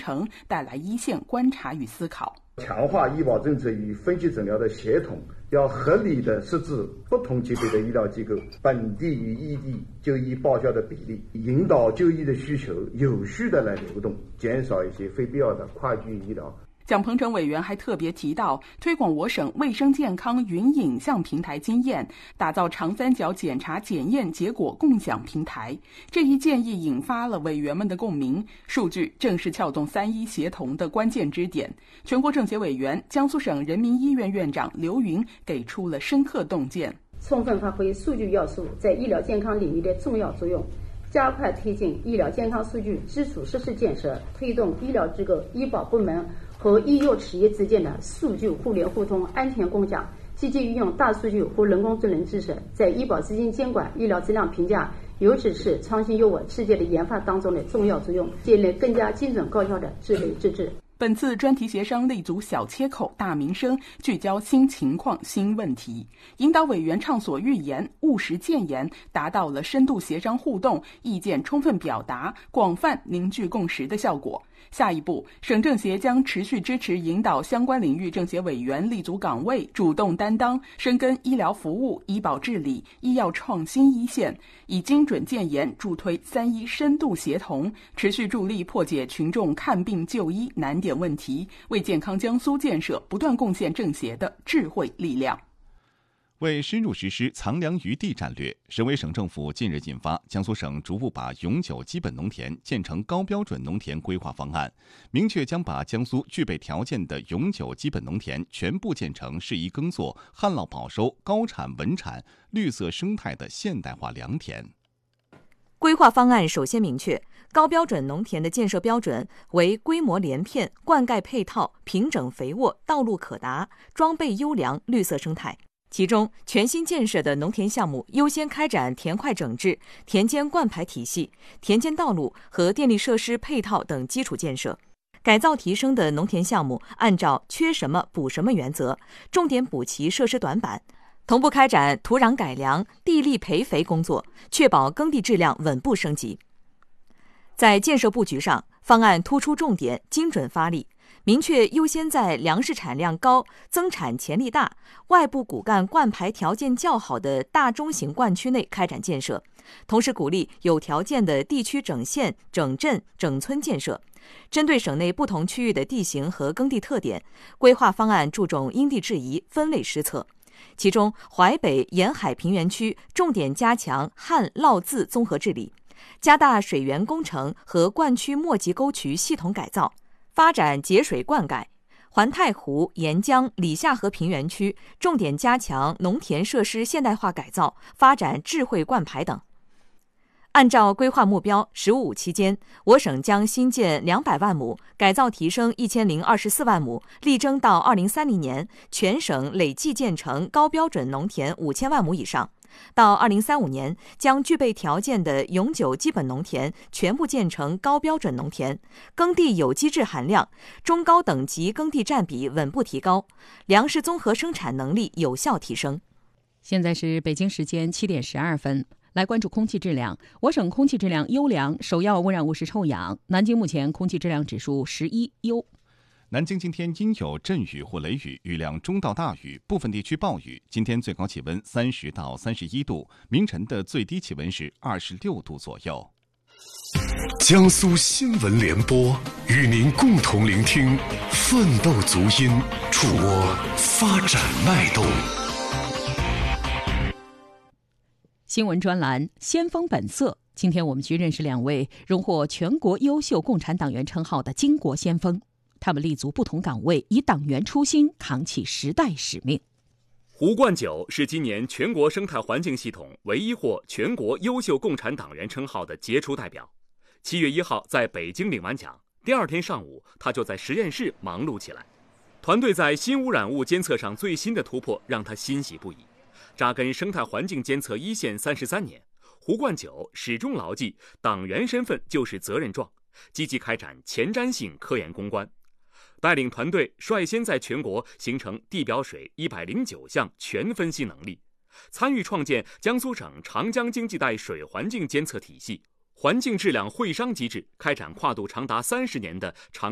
程带来一线观察与思考。 强化医保政策与分级诊疗的协同，要合理的设置不同级别的医疗机构本地与异地就医报销的比例，引导就医的需求有序的来流动，减少一些非必要的跨区医疗。 蒋鹏程委员还特别提到，推广我省卫生健康云影像平台经验，打造长三角检查检验结果共享平台。这一建议引发了委员们的共鸣，数据正是撬动三医协同的关键支点。全国政协委员、江苏省人民医院院长刘云给出了深刻洞见： 充分发挥数据要素在医疗健康领域的重要作用，加快推进医疗健康数据基础设施建设，推动医疗机构、医保部门和医药企业之间的数据互联互通、安全共享，积极运用大数据和人工智能知识，在医保资金监管、医疗质量评价，尤其是创新药物世界的研发当中的重要作用，建立更加精准高效的治理机制。 本次专题协商立足小切口、大民生，聚焦新情况、新问题，引导委员畅所欲言、务实建言，达到了深度协商互动、意见充分表达、广泛凝聚共识的效果。下一步，省政协将持续支持引导相关领域政协委员立足岗位，主动担当，深耕医疗服务、医保治理、医药创新一线，以精准建言助推三医深度协同，持续助力破解群众看病就医难点问题，为健康江苏建设不断贡献政协的智慧力量。 为深入实施藏粮于地战略，省委省政府近日印发《江苏省逐步把永久基本农田建成高标准农田规划方案》，明确将把江苏具备条件的永久基本农田全部建成适宜耕作、旱涝保收、高产稳产、绿色生态的现代化良田。 规划方案首先明确，高标准农田的建设标准为规模连片、灌溉配套、平整肥沃、道路可达、装备优良、绿色生态。其中，全新建设的农田项目优先开展田块整治、田间灌排体系、田间道路和电力设施配套等基础建设；改造提升的农田项目按照缺什么补什么原则，重点补齐设施短板，同步开展土壤改良、地力培肥工作，确保耕地质量稳步升级。在建设布局上，方案突出重点，精准发力，明确优先在粮食产量高、增产潜力大、外部骨干灌排条件较好的大中型灌区内开展建设，同时鼓励有条件的地区整县、整镇、整村建设。针对省内不同区域的地形和耕地特点，规划方案注重因地制宜、分类施策。其中，淮北沿海平原区重点加强旱涝渍综合治理，加大水源工程和灌区末级沟渠系统改造，发展节水灌溉；环太湖、沿江、里下河平原区重点加强农田设施现代化改造，发展智慧灌排等。按照规划目标，“15+5”期间，我省将新建200万亩，改造提升1024万亩，力争到2030年，全省累计建成高标准农田5000万亩以上。到2035年，将具备条件的永久基本农田全部建成高标准农田，耕地有机质含量、中高等级耕地占比稳步提高，粮食综合生产能力有效提升。 现在是北京时间7点12分。来关注空气质量。我省空气质量优良，首要污染物是臭氧。南京目前空气质量指数11优。 南京今天阴有阵雨或雷雨，雨量中到大雨，部分地区暴雨。今天最高气温30到31度，明晨的最低气温是26度左右。 江苏新闻联播与您共同聆听奋斗足音，触摸发展脉动。 新闻专栏先锋本色，今天我们去认识2位荣获全国优秀共产党员称号的巾帼先锋，他们立足不同岗位，以党员初心扛起时代使命。 胡冠九是今年全国生态环境系统唯一获全国优秀共产党员称号的杰出代表。7月1号在北京领完奖，第2天上午他就在实验室忙碌起来。团队在新污染物监测上最新的突破让他欣喜不已。扎根生态环境监测一线33年，胡冠九始终牢记党员身份就是责任状，积极开展前瞻性科研攻关，带领团队率先在全国形成地表水109项全分析能力，参与创建江苏省长江经济带水环境监测体系，环境质量会商机制，开展跨度长达30年的长